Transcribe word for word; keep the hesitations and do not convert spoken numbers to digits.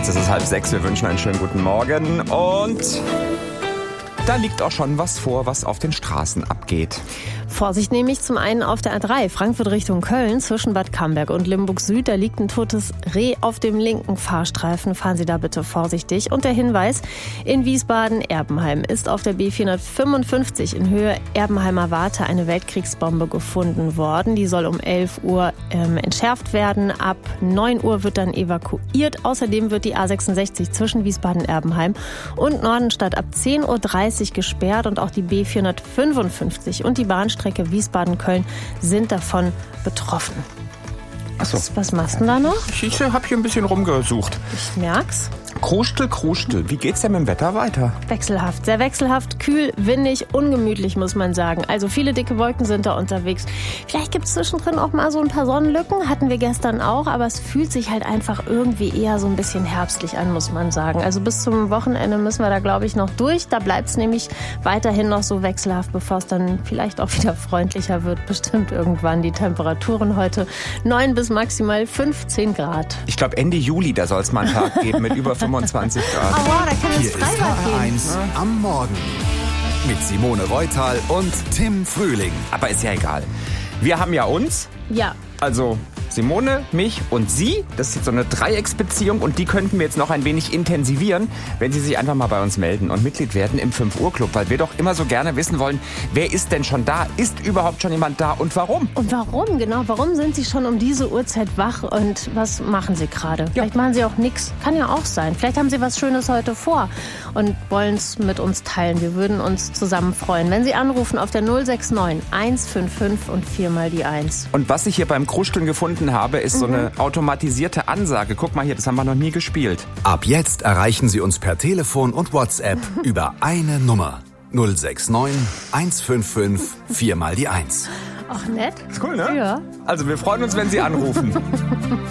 Jetzt ist es halb sechs. Wir wünschen einen schönen guten Morgen. Und da liegt auch schon was vor, was auf den Straßen abgeht. Vorsicht nämlich zum einen auf der A drei, Frankfurt Richtung Köln, zwischen Bad Camberg und Limburg Süd. Da liegt ein totes Reh auf dem linken Fahrstreifen. Fahren Sie da bitte vorsichtig. Und der Hinweis, in Wiesbaden-Erbenheim ist auf der B vierhundertfünfundfünfzig in Höhe Erbenheimer Warte eine Weltkriegsbombe gefunden worden. Die soll um elf Uhr ähm, entschärft werden. Ab neun Uhr wird dann evakuiert. Außerdem wird die A sechsundsechzig zwischen Wiesbaden-Erbenheim und Nordenstadt ab zehn Uhr dreißig gesperrt. Und auch die B vierhundertfünfundfünfzig und die Bahnstrecke Wiesbaden-Köln sind davon betroffen. Ach so. Was, was machst du denn da noch? Ich, ich habe hier ein bisschen rumgesucht. Ich merk's. Krustel, Krustel. Wie geht's denn mit dem Wetter weiter? Wechselhaft, sehr wechselhaft, kühl, windig, ungemütlich, muss man sagen. Also viele dicke Wolken sind da unterwegs. Vielleicht gibt es zwischendrin auch mal so ein paar Sonnenlücken, hatten wir gestern auch, aber es fühlt sich halt einfach irgendwie eher so ein bisschen herbstlich an, muss man sagen. Also bis zum Wochenende müssen wir da, glaube ich, noch durch. Da bleibt es nämlich weiterhin noch so wechselhaft, bevor es dann vielleicht auch wieder freundlicher wird. Bestimmt irgendwann die Temperaturen heute neun bis maximal fünfzehn Grad. Ich glaube Ende Juli, da soll es mal einen Tag geben mit über fünfundzwanzig Grad. Oh wow, da kann Hier es ist Freibad H R eins gehen. am Morgen mit Simone Reutal und Tim Frühling. Aber ist ja egal. Wir haben ja uns, Ja. also Simone, mich und Sie. Das ist jetzt so eine Dreiecksbeziehung und die könnten wir jetzt noch ein wenig intensivieren, wenn Sie sich einfach mal bei uns melden und Mitglied werden im fünf Uhr Club, weil wir doch immer so gerne wissen wollen, wer ist denn schon da? Ist überhaupt schon jemand da und warum? Und warum, genau, warum sind Sie schon um diese Uhrzeit wach und was machen Sie gerade? Vielleicht machen Sie auch nichts, kann ja auch sein. Vielleicht haben Sie was Schönes heute vor und wollen es mit uns teilen. Wir würden uns zusammen freuen, wenn Sie anrufen auf der null sechs neun eins fünf fünf und viermal die eins. Und was ich hier beim Krusteln gefunden habe, ist so eine automatisierte Ansage. Guck mal hier, das haben wir noch nie gespielt. Ab jetzt erreichen Sie uns per Telefon und WhatsApp über eine Nummer. null sechs neun eins fünf fünf viermal die eins. Ach, nett. Ist cool, ne? Ja. Also wir freuen uns, wenn Sie anrufen.